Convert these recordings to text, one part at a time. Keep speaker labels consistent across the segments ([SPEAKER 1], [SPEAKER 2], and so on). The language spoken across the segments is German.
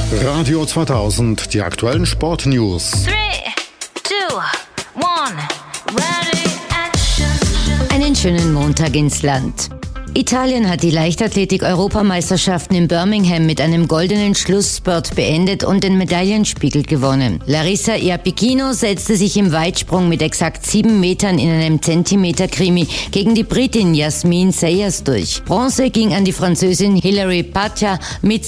[SPEAKER 1] Radio 2000, die aktuellen Sportnews.
[SPEAKER 2] 3, 2, 1, ready, action.
[SPEAKER 3] Einen schönen Montag ins Land. Italien hat die Leichtathletik-Europameisterschaften in Birmingham mit einem goldenen Schlussspurt beendet und den Medaillenspiegel gewonnen. Larissa Iapicino setzte sich im Weitsprung mit exakt 7 Metern in einem Zentimeter-Krimi gegen die Britin Yasmin Sayers durch. Bronze ging an die Französin Hilary Patia mit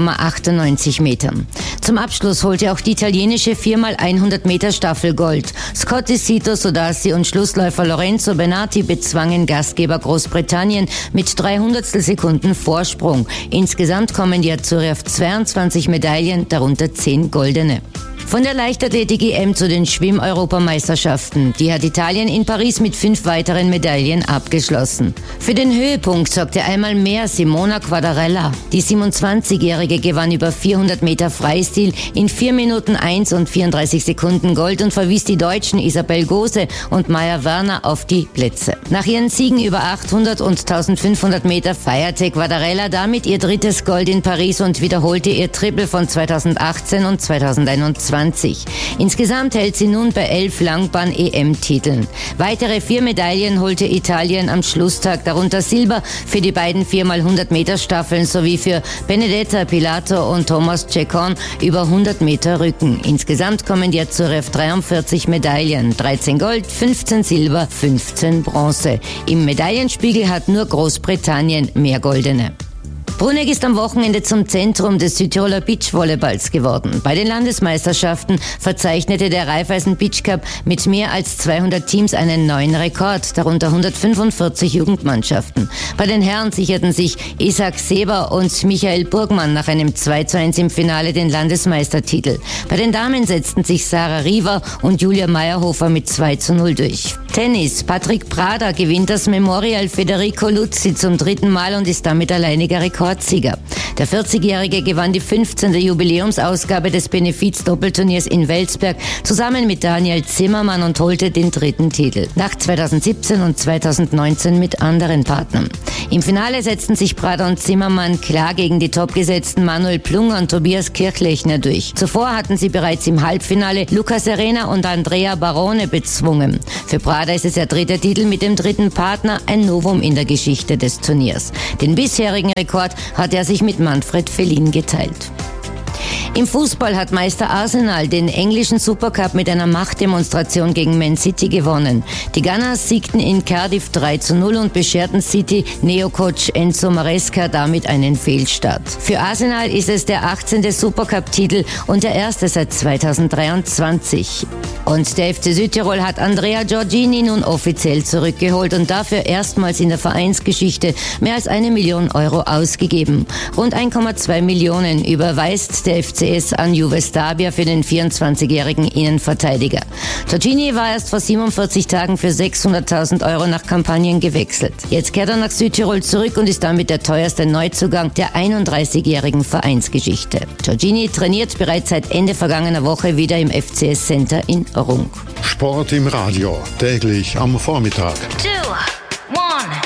[SPEAKER 3] 6,98 Metern. Zum Abschluss holte auch die italienische 4x100 Meter Staffel Gold. Scotty Sito Sodassi und Schlussläufer Lorenzo Benatti bezwangen Gastgeber Großbritannien mit 300 Sekunden Vorsprung. Insgesamt kommen die Azzurri auf 22 Medaillen, darunter 10 goldene. Von der Leichtathletik-EM zu den Schwimm-Europameisterschaften. Die hat Italien in Paris mit 5 weiteren Medaillen abgeschlossen. Für den Höhepunkt sorgte einmal mehr Simona Quadarella. Die 27-Jährige gewann über 400 Meter Freistil in 4 Minuten 1 und 34 Sekunden Gold und verwies die Deutschen Isabel Gose und Maya Werner auf die Plätze. Nach ihren Siegen über 800 und 1500 Meter feierte Quadarella damit ihr drittes Gold in Paris und wiederholte ihr Triple von 2018 und 2021. Insgesamt hält sie nun bei 11 Langbahn-EM-Titeln. Weitere 4 Medaillen holte Italien am Schlusstag, darunter Silber für die beiden 4x100 Meter Staffeln sowie für Benedetta Pilato und Thomas Ceccon über 100 Meter Rücken. Insgesamt kommen die Azzurri auf 43 Medaillen, 13 Gold, 15 Silber, 15 Bronze. Im Medaillenspiegel hat nur Großbritannien mehr goldene. Brunegg ist am Wochenende zum Zentrum des Südtiroler Beachvolleyballs geworden. Bei den Landesmeisterschaften verzeichnete der Raiffeisen Beach Cup mit mehr als 200 Teams einen neuen Rekord, darunter 145 Jugendmannschaften. Bei den Herren sicherten sich Isaac Seber und Michael Burgmann nach einem 2:1 im Finale den Landesmeistertitel. Bei den Damen setzten sich Sarah Riva und Julia Meyerhofer mit 2:0 durch. Tennis. Patrick Prada gewinnt das Memorial Federico Luzzi zum 3. Mal und ist damit alleiniger Rekordsieger. Der 40-Jährige gewann die 15. Jubiläumsausgabe des Benefiz-Doppelturniers in Welsberg zusammen mit Daniel Zimmermann und holte den 3. Titel. Nach 2017 und 2019 mit anderen Partnern. Im Finale setzten sich Prada und Zimmermann klar gegen die topgesetzten Manuel Plunger und Tobias Kirchlechner durch. Zuvor hatten sie bereits im Halbfinale Luca Serena und Andrea Barone bezwungen. Für Prada ist es der 3. Titel mit dem 3. Partner, ein Novum in der Geschichte des Turniers. Den bisherigen Rekord hat er sich mit Manfred Fellin geteilt. Im Fußball hat Meister Arsenal den englischen Supercup mit einer Machtdemonstration gegen Man City gewonnen. Die Gunners siegten in Cardiff 3:0 und bescherten City Neocoach Enzo Maresca damit einen Fehlstart. Für Arsenal ist es der 18. Supercup-Titel und der erste seit 2023. Und der FC Südtirol hat Andrea Giorgini nun offiziell zurückgeholt und dafür erstmals in der Vereinsgeschichte mehr als 1 Million Euro ausgegeben. Rund 1,2 Millionen überweist der FCS an Juve Stabia für den 24-jährigen Innenverteidiger. Giorgini war erst vor 47 Tagen für 600.000 Euro nach Kampagnen gewechselt. Jetzt kehrt er nach Südtirol zurück und ist damit der teuerste Neuzugang der 31-jährigen Vereinsgeschichte. Giorgini trainiert bereits seit Ende vergangener Woche wieder im FCS Center in Rung.
[SPEAKER 1] Sport im Radio, täglich am Vormittag.
[SPEAKER 2] 2